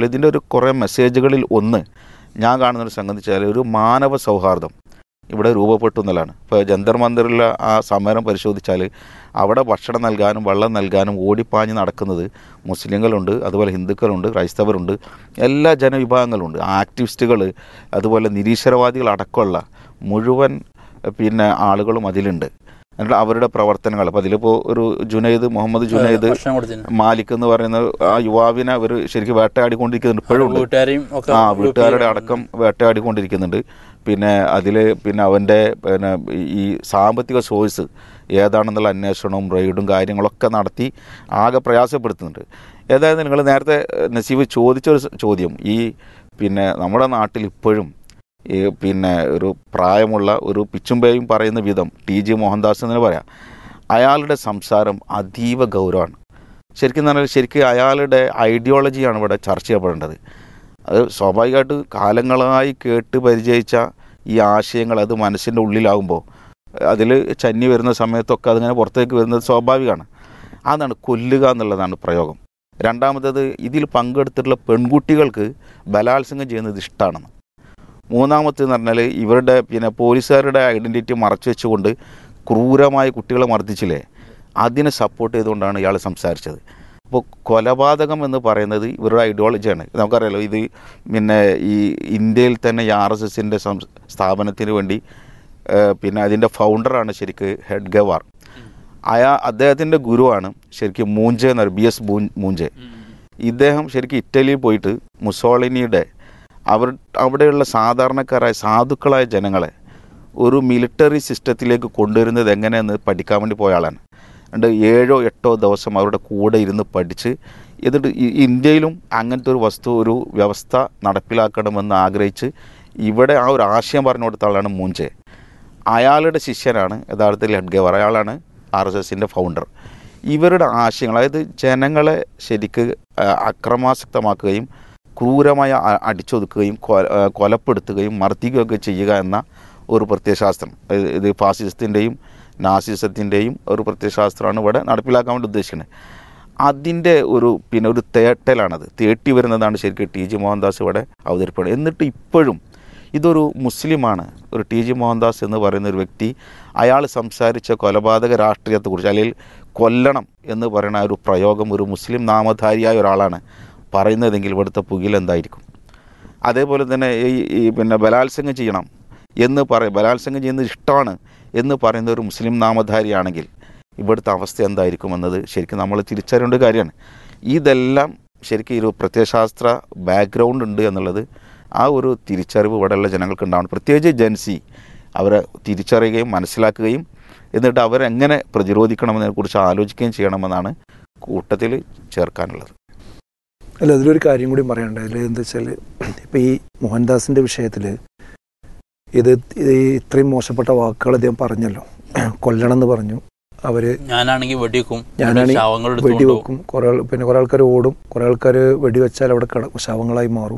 വാട്സപ്പിൽ ഇതിൻ്റെ ഒരു കുറേ മെസ്സേജുകളിൽ ഒന്ന് ഞാൻ കാണുന്നൊരു സംഗതി വെച്ചാൽ ഒരു മാനവ സൗഹാർദ്ദം ഇവിടെ രൂപപ്പെട്ടു എന്നതാണ്. ഇപ്പോൾ ജന്തർ മന്ദിറിലെ ആ സമരം പരിശോധിച്ചാൽ അവിടെ ഭക്ഷണം നൽകാനും വെള്ളം നൽകാനും ഓടിപ്പാഞ്ഞ് നടക്കുന്നത് മുസ്ലിങ്ങളുണ്ട്, അതുപോലെ ഹിന്ദുക്കളുണ്ട്, ക്രൈസ്തവരുണ്ട്, എല്ലാ ജനവിഭാഗങ്ങളുണ്ട്, ആക്ടിവിസ്റ്റുകൾ, അതുപോലെ നിരീശ്വരവാദികൾ അടക്കമുള്ള മുഴുവൻ ആളുകളും അതിലുണ്ട്. എന്നിട്ട് അവരുടെ പ്രവർത്തനങ്ങൾ അപ്പോൾ അതിലിപ്പോൾ ഒരു മുഹമ്മദ് ജുനൈദ് മാലിക് എന്ന് പറയുന്ന ആ യുവാവിനെ അവർ ശരിക്കും വേട്ടയാടിക്കൊണ്ടിരിക്കുന്നുണ്ട്, ഇപ്പോഴും ഉണ്ട്. വീട്ടുകാരുടെ അടക്കം വേട്ടയാടിക്കൊണ്ടിരിക്കുന്നുണ്ട്. അതിൽ അവൻ്റെ ഈ സാമ്പത്തിക സോഴ്സ് ഏതാണെന്നുള്ള അന്വേഷണവും റെയ്ഡും കാര്യങ്ങളൊക്കെ നടത്തി ആകെ പ്രയാസപ്പെടുത്തുന്നുണ്ട്. ഏതായാലും നിങ്ങൾ നേരത്തെ നസീബ് ചോദിച്ചൊരു ചോദ്യം, ഈ നമ്മുടെ നാട്ടിൽ ഇപ്പോഴും ഈ ഒരു പ്രായമുള്ള ഒരു പിച്ചുമ്പേയും പറയുന്ന വിധം ടി.ജി. മോഹൻദാസ് എന്ന് പറയാം, അയാളുടെ സംസാരം അതീവ ഗൗരവമാണ്. ശരിക്കും പറഞ്ഞാൽ ശരിക്കും അയാളുടെ ഐഡിയോളജിയാണ് ഇവിടെ ചർച്ച ചെയ്യപ്പെടേണ്ടത്. അത് സ്വാഭാവികമായിട്ട് കാലങ്ങളായി കേട്ട് പരിചയിച്ച ഈ ആശയങ്ങൾ അത് മനസ്സിൻ്റെ ഉള്ളിലാകുമ്പോൾ അതിൽ ചന്നി വരുന്ന സമയത്തൊക്കെ അതിങ്ങനെ പുറത്തേക്ക് വരുന്നത് സ്വാഭാവികമാണ്. അതാണ് കൊല്ലുക എന്നുള്ളതാണ് പ്രയോഗം. രണ്ടാമത്തേത്, ഇതിൽ പങ്കെടുത്തിട്ടുള്ള പെൺകുട്ടികൾക്ക് ബലാത്സംഗം ചെയ്യുന്നത് ഇഷ്ടമാണെന്ന്. മൂന്നാമത്തേന്ന് പറഞ്ഞാൽ ഇവരുടെ പോലീസുകാരുടെ ഐഡൻറ്റിറ്റി മറച്ചു വെച്ചുകൊണ്ട് ക്രൂരമായ കുട്ടികളെ മർദ്ദിച്ചില്ലേ, അതിനെ സപ്പോർട്ട് ചെയ്തുകൊണ്ടാണ് ഇയാൾ സംസാരിച്ചത്. അപ്പോൾ കൊലപാതകം എന്ന് പറയുന്നത് ഇവരുടെ ഐഡിയോളജിയാണ്. നമുക്കറിയാലോ, ഇത് ഈ ഇന്ത്യയിൽ തന്നെ ഈ RSSൻ്റെ സ്ഥാപനത്തിന് വേണ്ടി അതിൻ്റെ ഫൗണ്ടറാണ് ശരിക്ക് ഹെഡ്ഗവാർ. അദ്ദേഹത്തിൻ്റെ ഗുരുവാണ് ശരിക്കും മൂഞ്ചെ എന്ന് പറയും, BS മൂഞ്ചെ. ഇദ്ദേഹം ശരിക്കും ഇറ്റലിയിൽ പോയിട്ട് മുസോളിനിയുടെ അവിടെയുള്ള സാധാരണക്കാരായ സാധുക്കളായ ജനങ്ങളെ ഒരു മിലിറ്ററി സിസ്റ്റത്തിലേക്ക് കൊണ്ടുവരുന്നത് എങ്ങനെയെന്ന് പഠിക്കാൻ വേണ്ടി പോയ ആളാണ്. 7-8 ദിവസം അവരുടെ കൂടെ ഇരുന്ന് പഠിച്ച് എന്നിട്ട് ഇന്ത്യയിലും അങ്ങനത്തെ ഒരു വ്യവസ്ഥ നടപ്പിലാക്കണമെന്ന് ആഗ്രഹിച്ച് ഇവിടെ ആ ഒരു ആശയം പറഞ്ഞു കൊടുത്ത ആളാണ് മൂഞ്ചെ. അയാളുടെ ശിഷ്യനാണ് യഥാർത്ഥത്തിൽ ഹെഡ്ഗേവാർ, അയാളാണ് RSSൻ്റെ ഫൗണ്ടർ. ഇവരുടെ ആശയങ്ങൾ, അതായത് ജനങ്ങളെ ശരിക്ക് അക്രമാസക്തമാക്കുകയും ക്രൂരമായി അടിച്ചൊതുക്കുകയും കൊലപ്പെടുത്തുകയും മർദ്ദിക്കുകയൊക്കെ ചെയ്യുക എന്ന ഒരു പ്രത്യയശാസ്ത്രം, ഇത് ഫാസിസത്തിൻ്റെയും നാസിസത്തിൻ്റെയും ഒരു പ്രത്യയശാസ്ത്രമാണ് ഇവിടെ നടപ്പിലാക്കാൻ വേണ്ടി ഉദ്ദേശിക്കുന്നത്. അതിൻ്റെ ഒരു തേട്ടലാണത്, തേട്ടി വരുന്നതാണ് ശരിക്കും ടി.ജി. മോഹൻദാസ് ഇവിടെ അവതരിപ്പിക്കുന്നത്. എന്നിട്ട് ഇപ്പോഴും ഇതൊരു മുസ്ലിമാണ്, ഒരു ടി.ജി. മോഹൻദാസ് എന്ന് പറയുന്ന ഒരു വ്യക്തി, അയാൾ സംസാരിച്ച കൊലപാതക രാഷ്ട്രീയത്തെക്കുറിച്ച് അല്ലെങ്കിൽ കൊല്ലണം എന്ന് പറയുന്ന ഒരു പ്രയോഗം ഒരു മുസ്ലിം നാമധാരിയായ ഒരാളാണ് പറയുന്നതെങ്കിൽ ഇവിടുത്തെ പുകിലെന്തായിരിക്കും? അതേപോലെ തന്നെ ഈ ബലാത്സംഗം ചെയ്യണം എന്ന് ബലാത്സംഗം ചെയ്യുന്നത് ഇഷ്ടമാണ് എന്ന് പറയുന്ന ഒരു മുസ്ലിം നാമധാരിയാണെങ്കിൽ ഇവിടുത്തെ അവസ്ഥ എന്തായിരിക്കുമെന്നത് ശരിക്കും നമ്മൾ തിരിച്ചറിയേണ്ട കാര്യമാണ്. ഇതെല്ലാം ശരിക്കും ഒരു പ്രത്യയശാസ്ത്ര ബാക്ക്ഗ്രൗണ്ട് ഉണ്ട് എന്നുള്ളത് ആ ഒരു തിരിച്ചറിവ് ഇവിടെയുള്ള ജനങ്ങൾക്ക് ഉണ്ടാവണം. പ്രത്യേകിച്ച് ജൻസി അവരെ തിരിച്ചറിയുകയും മനസ്സിലാക്കുകയും എന്നിട്ട് അവരെങ്ങനെ പ്രതിരോധിക്കണമെന്നതിനെക്കുറിച്ച് ആലോചിക്കുകയും ചെയ്യണമെന്നാണ് കൂട്ടത്തിൽ ചേർക്കാനുള്ളത്. അല്ല, അതിലൊരു കാര്യം കൂടി പറയണ്ട. അതിൽ എന്താ വെച്ചാൽ, ഇപ്പോൾ ഈ മോഹൻദാസിൻ്റെ വിഷയത്തിൽ ഇത് ഇത്രയും മോശപ്പെട്ട വാക്കുകൾ അദ്ദേഹം പറഞ്ഞല്ലോ. കൊല്ലണം എന്ന് പറഞ്ഞു, ഞാനാണെങ്കിൽ വെടിവെക്കും, കുറേ ആൾക്കാർ ഓടും, കുറേ ആൾക്കാർ വെടിവെച്ചാൽ അവിടെ ശവങ്ങളായി മാറും,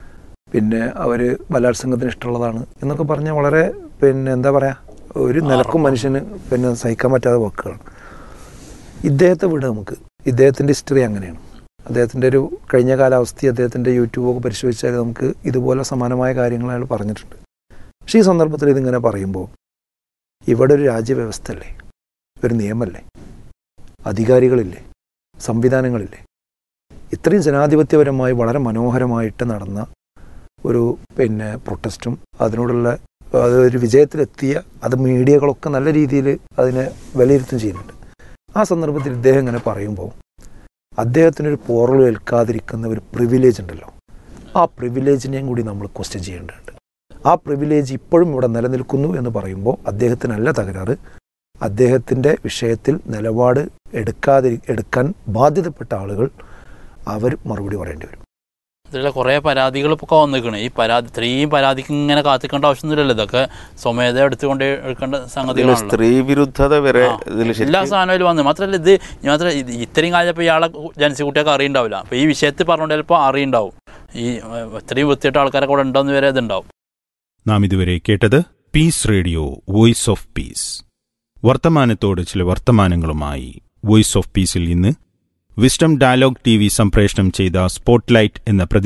അവർ ബലാത്സംഗത്തിന് ഇഷ്ടമുള്ളതാണ് എന്നൊക്കെ പറഞ്ഞാൽ വളരെ എന്താ പറയുക, ഒരു നിലക്കും മനുഷ്യന് സഹിക്കാൻ പറ്റാത്ത വാക്കുകളാണ്. ഇദ്ദേഹത്തെ വിട നമുക്ക്, ഇദ്ദേഹത്തിൻ്റെ ഹിസ്റ്ററി അങ്ങനെയാണ്. അദ്ദേഹത്തിൻ്റെ ഒരു കഴിഞ്ഞ കാലാവസ്ഥ അദ്ദേഹത്തിൻ്റെ യൂട്യൂബൊക്കെ പരിശോധിച്ചാൽ നമുക്ക് ഇതുപോലെ സമാനമായ കാര്യങ്ങൾ അയാൾ പറഞ്ഞിട്ടുണ്ട്. പക്ഷേ ഈ സന്ദർഭത്തിൽ ഇതിങ്ങനെ പറയുമ്പോൾ ഇവിടെ ഒരു രാജ്യവ്യവസ്ഥ അല്ലേ, ഒരു നിയമമല്ലേ, അധികാരികളില്ലേ, സംവിധാനങ്ങളില്ലേ? ഇത്രയും ജനാധിപത്യപരമായി വളരെ മനോഹരമായിട്ട് നടന്ന ഒരു പ്രൊട്ടസ്റ്റും അതിനോടുള്ള അതൊരു വിജയത്തിലെത്തിയ അത് മീഡിയകളൊക്കെ നല്ല രീതിയിൽ അതിനെ വിലയിരുത്തും ചെയ്യുന്നുണ്ട്. ആ സന്ദർഭത്തിൽ ഇദ്ദേഹം ഇങ്ങനെ പറയുമ്പോൾ അദ്ദേഹത്തിനൊരു പോറൽ ഏൽക്കാതിരിക്കുന്ന ഒരു പ്രിവിലേജ് ഉണ്ടല്ലോ, ആ പ്രിവിലേജിനെയും കൂടി നമ്മൾ ക്വസ്റ്റ്യൻ ചെയ്യേണ്ടതുണ്ട്. ആ പ്രിവിലേജ് ഇപ്പോഴും ഇവിടെ നിലനിൽക്കുന്നു എന്ന് പറയുമ്പോൾ അദ്ദേഹത്തിനല്ല തകരാറ്, അദ്ദേഹത്തിൻ്റെ വിഷയത്തിൽ നിലപാട് എടുക്കാൻ ബാധ്യതപ്പെട്ട ആളുകൾ അവർ മറുപടി പറയേണ്ടി വരും. ഇതിലുള്ള കുറേ പരാതികൾ ഇപ്പോൾ വന്നിരിക്കണേ. ഈ ഇത്രയും പരാതിക്ക് ഇങ്ങനെ കാത്തിക്കേണ്ട ആവശ്യമൊന്നുമില്ലല്ലോ, ഇതൊക്കെ സ്വമേധ എടുത്തുകൊണ്ട് എടുക്കേണ്ട സംഗതികളാണ്. സ്ത്രീ വിരുദ്ധത വരെ എല്ലാ സാധനവും വന്നു. മാത്രമല്ല ഇത് ഇത്രയും കാലം ഇപ്പോൾ ഇയാളെ ജനസിക്കുട്ടിയൊക്കെ അറിയുണ്ടാവില്ല. അപ്പോൾ ഈ വിഷയത്തിൽ പറഞ്ഞുകൊണ്ട് ചിലപ്പോൾ അറിയുണ്ടാവും, ഈ ഇത്രയും വൃത്തിയിട്ട ആൾക്കാരൊക്കെ ഇവിടെ ഉണ്ടോയെന്ന് വരെ ഇതുണ്ടാവും. നാം ഇതുവരെ കേട്ടത് piece radio voice of peace. വർത്തമാനത്തോട് ചില വർത്തമാനങ്ങളുമായി വോയിസ് ഓഫ് പീസിൽ ഇന്ന് വിസ്ഡം ഡയലോഗ് TV സംപ്രേഷണം ചെയ്ത സ്പോട്ട്ലൈറ്റ് എന്ന